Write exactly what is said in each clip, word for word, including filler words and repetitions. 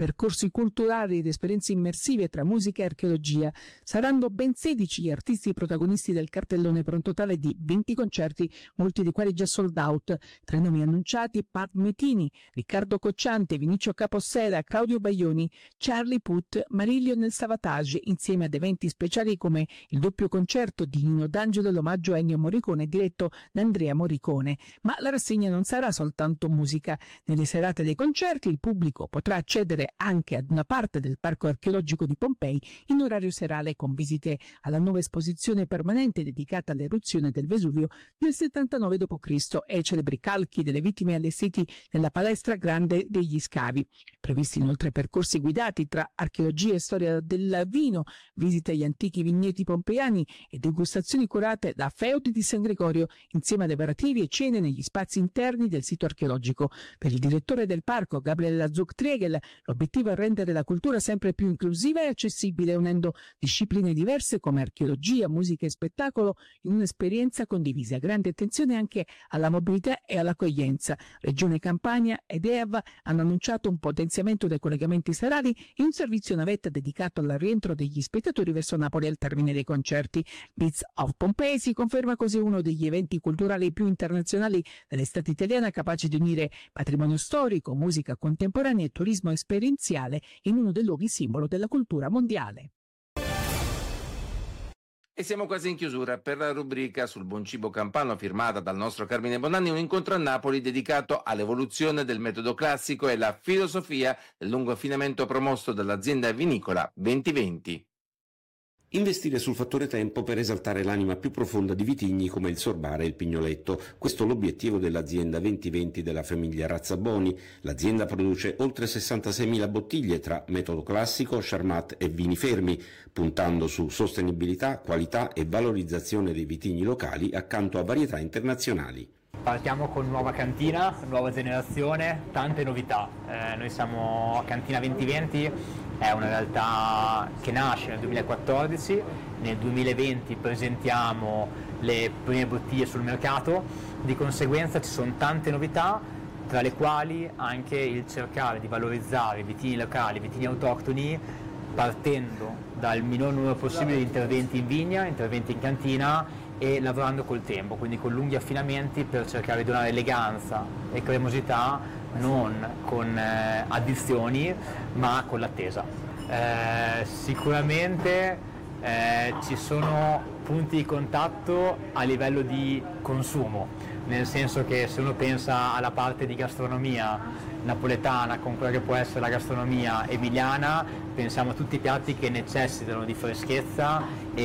percorsi culturali ed esperienze immersive tra musica e archeologia. Saranno ben sedici gli artisti protagonisti del cartellone per un totale di venti concerti, molti dei quali già sold out. Tra i nomi annunciati: Pat Metini, Riccardo Cocciante, Vinicio Capossela, Claudio Baglioni, Charlie Puth, Marilio nel Savatage, insieme ad eventi speciali come il doppio concerto di Nino D'Angelo e l'omaggio a Ennio Morricone diretto da Andrea Morricone. Ma la rassegna non sarà soltanto musica. Nelle serate dei concerti il pubblico potrà accedere anche ad una parte del Parco Archeologico di Pompei in orario serale, con visite alla nuova esposizione permanente dedicata all'eruzione del Vesuvio nel settantanove dopo Cristo e ai celebri calchi delle vittime allestiti nella palestra grande degli scavi. Previsti inoltre percorsi guidati tra archeologia e storia del vino, visite agli antichi vigneti pompeiani e degustazioni curate da Feudi di San Gregorio, insieme ad aperitivi e cene negli spazi interni del sito archeologico. Per il direttore del parco, Gabriele Zuck-Triegel, l'obiettivo è rendere la cultura sempre più inclusiva e accessibile, unendo discipline diverse come archeologia, musica e spettacolo in un'esperienza condivisa. Grande attenzione anche alla mobilità e all'accoglienza. Regione Campania ed E A V hanno annunciato un potenziamento dei collegamenti serali e un servizio navetta dedicato al rientro degli spettatori verso Napoli al termine dei concerti. Beats of Pompei si conferma così uno degli eventi culturali più internazionali dell'estate italiana, capace di unire patrimonio storico, musica contemporanea e turismo esperienziale in uno dei luoghi simbolo della cultura mondiale. E siamo quasi in chiusura per la rubrica sul buon cibo campano firmata dal nostro Carmine Bonanni, un incontro a Napoli dedicato all'evoluzione del metodo classico e la filosofia del lungo affinamento promosso dall'azienda vinicola venti venti. Investire sul fattore tempo per esaltare l'anima più profonda di vitigni come il Sorbara e il Pignoletto. Questo è l'obiettivo dell'azienda venti venti della famiglia Razzaboni. L'azienda produce oltre sessantaseimila bottiglie tra metodo classico, Charmat e vini fermi, puntando su sostenibilità, qualità e valorizzazione dei vitigni locali accanto a varietà internazionali. Partiamo con nuova cantina, nuova generazione, tante novità. Eh, noi siamo Cantina venti venti, è una realtà che nasce nel duemilaquattordici, nel duemilaventi presentiamo le prime bottiglie sul mercato, di conseguenza ci sono tante novità, tra le quali anche il cercare di valorizzare i vitigni locali, i vitigni autoctoni, partendo dal minor numero possibile di interventi in vigna, interventi in cantina e lavorando col tempo, quindi con lunghi affinamenti per cercare di donare eleganza e cremosità non con eh, addizioni ma con l'attesa. Eh, sicuramente eh, ci sono punti di contatto a livello di consumo, nel senso che se uno pensa alla parte di gastronomia napoletana con quella che può essere la gastronomia emiliana, pensiamo a tutti i piatti che necessitano di freschezza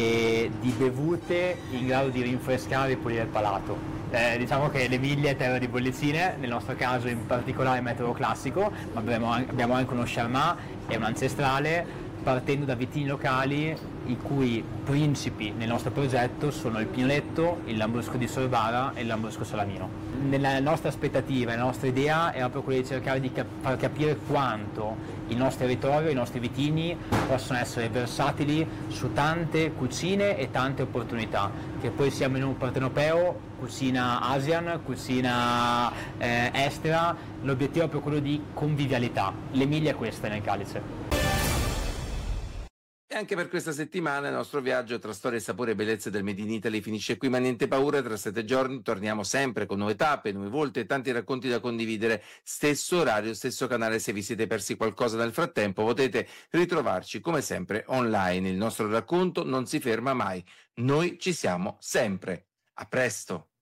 e di bevute in grado di rinfrescare e pulire il palato. Eh, diciamo che l'Emilia è terra di bollicine, nel nostro caso in particolare metodo classico, ma abbiamo, abbiamo anche uno Charmat e un ancestrale, partendo da vitigni locali i cui principi nel nostro progetto sono il Pignoletto, il Lambrusco di Sorbara e il Lambrusco Salamino. Nella nostra aspettativa, la nostra idea era proprio quella di cercare di cap- far capire quanto il nostro territorio, i nostri vitigni possono essere versatili su tante cucine e tante opportunità, che poi siamo in un partenopeo, cucina Asian, cucina eh, estera, l'obiettivo è proprio quello di convivialità. L'Emilia è questa nel Calice. E anche per questa settimana il nostro viaggio tra storia, sapore e bellezze del Made in Italy finisce qui, ma niente paura, tra sette giorni torniamo sempre con nuove tappe, nuovi volti e tanti racconti da condividere. Stesso orario, stesso canale. Se vi siete persi qualcosa nel frattempo potete ritrovarci come sempre online. Il nostro racconto non si ferma mai, noi ci siamo sempre. A presto!